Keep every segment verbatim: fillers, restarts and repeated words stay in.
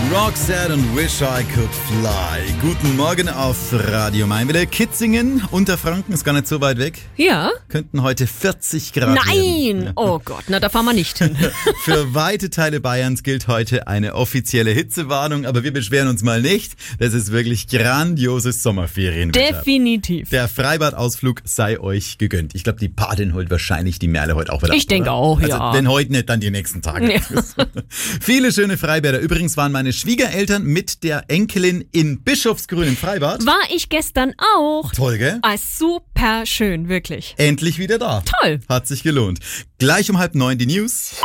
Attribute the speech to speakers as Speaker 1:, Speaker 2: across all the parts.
Speaker 1: Roxette und Wish I Could Fly. Guten Morgen auf Radio Mainwelle. Kitzingen, Unterfranken, ist gar nicht so weit weg.
Speaker 2: Ja.
Speaker 1: Könnten heute vierzig Grad
Speaker 2: Nein!
Speaker 1: werden.
Speaker 2: Oh Gott, na da fahren wir nicht hin.
Speaker 1: Für weite Teile Bayerns gilt heute eine offizielle Hitzewarnung, aber wir beschweren uns mal nicht. Das ist wirklich grandioses Sommerferienwetter.
Speaker 2: Definitiv.
Speaker 1: Der Freibadausflug sei euch gegönnt. Ich glaube, die Patin holt wahrscheinlich die Merle heute auch wieder
Speaker 2: Ich
Speaker 1: ab,
Speaker 2: denke
Speaker 1: oder?
Speaker 2: auch,
Speaker 1: also,
Speaker 2: ja.
Speaker 1: Wenn heute nicht, dann die nächsten Tage.
Speaker 2: Ja.
Speaker 1: Viele schöne Freibäder. Übrigens waren meine Schwiegereltern mit der Enkelin in Bischofsgrün im Freibad.
Speaker 2: War ich gestern auch.
Speaker 1: Toll, gell?
Speaker 2: Ah, super schön, wirklich.
Speaker 1: Endlich wieder da.
Speaker 2: Toll.
Speaker 1: Hat sich gelohnt. Gleich um halb neun die News.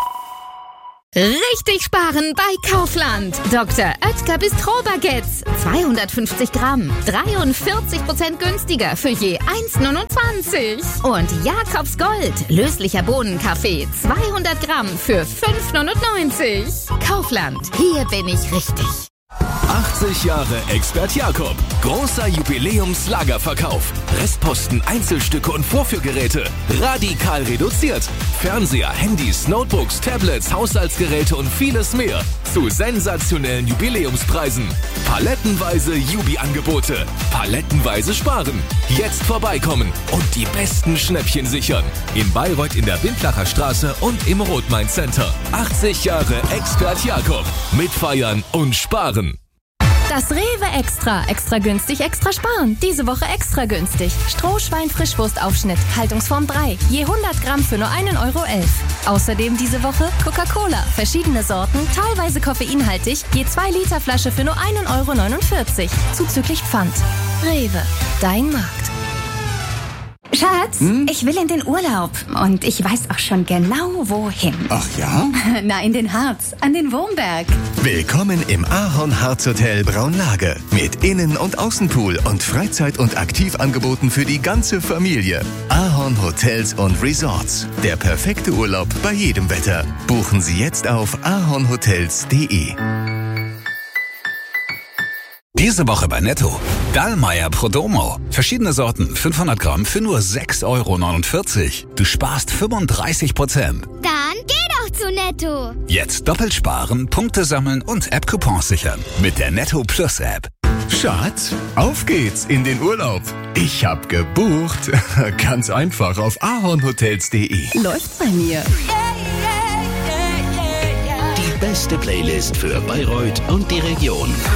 Speaker 3: Richtig sparen bei Kaufland. Doktor Oetker Bistro-Baguettes. zweihundertfünfzig Gramm. dreiundvierzig Prozent günstiger für je eins Komma neunundzwanzig. Und Jakobs Gold. Löslicher Bohnenkaffee. zweihundert Gramm für fünf Komma neunundneunzig. Kaufland. Hier bin ich richtig.
Speaker 4: achtzig Jahre Expert Jakob. Großer Jubiläumslagerverkauf. Restposten, Einzelstücke und Vorführgeräte. Radikal reduziert. Fernseher, Handys, Notebooks, Tablets, Haushaltsgeräte und vieles mehr. Zu sensationellen Jubiläumspreisen. Palettenweise Jubi-Angebote. Palettenweise sparen. Jetzt vorbeikommen und die besten Schnäppchen sichern. In Bayreuth in der Windlacher Straße und im Rot-Main Center. achtzig Jahre Expert Jakob. Mitfeiern und sparen.
Speaker 5: Das Rewe Extra. Extra günstig, extra sparen. Diese Woche extra günstig. Strohschwein-Frischwurstaufschnitt. Haltungsform drei. Je hundert Gramm für nur einen Euro elf. Außerdem diese Woche Coca-Cola. Verschiedene Sorten, teilweise koffeinhaltig. Je zwei Liter Flasche für nur einen Euro neunundvierzig. Zuzüglich Pfand. Rewe. Dein Markt.
Speaker 6: Schatz, hm? ich will in den Urlaub und ich weiß auch schon genau, wohin.
Speaker 7: Ach ja?
Speaker 6: Na, in den Harz, an den Wurmberg.
Speaker 8: Willkommen im Ahorn Harz Hotel Braunlage. Mit Innen- und Außenpool und Freizeit- und Aktivangeboten für die ganze Familie. Ahorn Hotels und Resorts. Der perfekte Urlaub bei jedem Wetter. Buchen Sie jetzt auf ahornhotels punkt de.
Speaker 9: Diese Woche bei Netto. Dallmayr Prodomo. Verschiedene Sorten, fünfhundert Gramm für nur sechs Euro neunundvierzig. Du sparst fünfunddreißig Prozent.
Speaker 10: Dann geh doch zu Netto.
Speaker 9: Jetzt doppelt sparen, Punkte sammeln und App-Coupons sichern. Mit der Netto Plus App.
Speaker 8: Schatz, auf geht's in den Urlaub. Ich hab gebucht. Ganz einfach auf ahornhotels punkt de.
Speaker 6: Läuft bei mir.
Speaker 11: Die beste Playlist für Bayreuth und die Region.